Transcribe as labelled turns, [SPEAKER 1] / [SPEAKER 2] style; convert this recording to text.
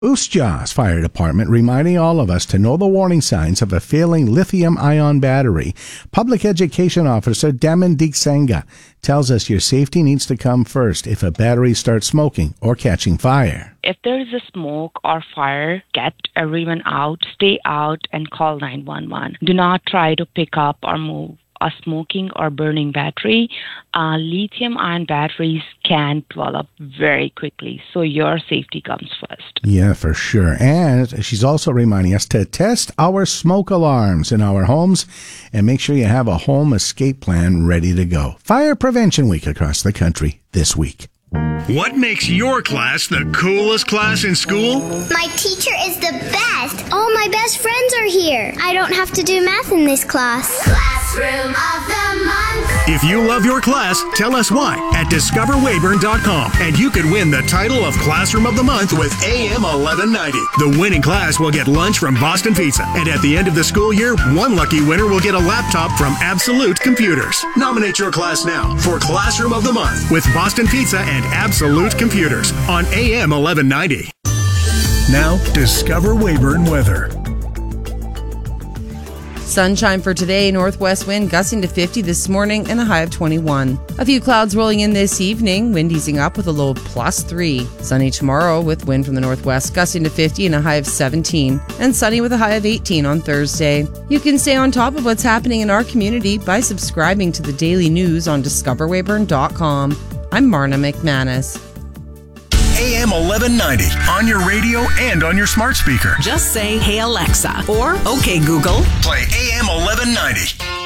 [SPEAKER 1] Moose Jaws Fire Department reminding all of us to know the warning signs of a failing lithium-ion battery. Public Education Officer Daman Diksenga tells us your safety needs to come first if a battery starts smoking or catching fire.
[SPEAKER 2] If there is a smoke or fire, get everyone out, stay out, and call 911. Do not try to pick up or move a smoking or burning battery. Lithium-ion batteries can develop very quickly, so your safety comes first.
[SPEAKER 1] Yeah, for sure. And she's also reminding us to test our smoke alarms in our homes and make sure you have a home escape plan ready to go. Fire Prevention Week across the country this week.
[SPEAKER 3] What makes your class the coolest class in school?
[SPEAKER 4] My teacher is the best. All my best friends are here. I don't have to do math in this class. Classroom of the Month.
[SPEAKER 3] If you love your class, tell us why at discoverweyburn.com, and you could win the title of Classroom of the Month with AM 1190. The winning class will get lunch from Boston Pizza, and at the end of the school year, one lucky winner will get a laptop from Absolute Computers. Nominate your class now for Classroom of the Month with Boston Pizza and Absolute Computers on AM 1190. Now, Discover Weyburn weather.
[SPEAKER 5] Sunshine for today, northwest wind gusting to 50 this morning and a high of 21. A few clouds rolling in this evening, wind easing up with a low of +3. Sunny tomorrow with wind from the northwest gusting to 50 and a high of 17. And sunny with a high of 18 on Thursday. You can stay on top of what's happening in our community by subscribing to the daily news on discoverweyburn.com. I'm Marna McManus.
[SPEAKER 3] AM 1190 on your radio and on your smart speaker.
[SPEAKER 6] Just say, "Hey Alexa," or "Okay Google."
[SPEAKER 3] Play AM 1190.